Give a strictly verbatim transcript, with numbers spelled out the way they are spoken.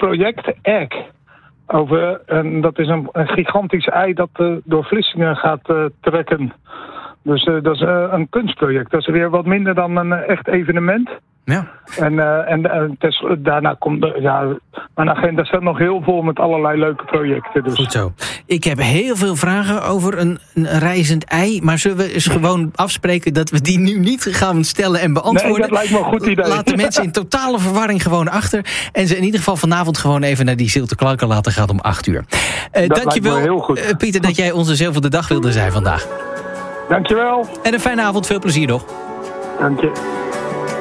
project Egg. Over, en dat is een, een gigantisch ei dat uh, door Vlissingen gaat uh, trekken. Dus uh, dat is uh, een kunstproject. Dat is weer wat minder dan een uh, echt evenement. Ja. En, uh, en, en tes, daarna komt uh, ja, mijn agenda staat nog heel vol met allerlei leuke projecten. Dus. Goed zo. Ik heb heel veel vragen over een, een reizend ei. Maar zullen we eens gewoon afspreken dat we die nu niet gaan stellen en beantwoorden? Nee, dat lijkt me een goed idee. Laat de mensen in totale verwarring gewoon achter. En ze in ieder geval vanavond gewoon even naar die Zilte Klanken laten gaan om acht uur. Uh, dat dankjewel, lijkt me heel goed. Uh, Pieter, dat jij onze Zilver de Dag wilde zijn vandaag. Dankjewel. En een fijne avond, veel plezier nog. Dank je.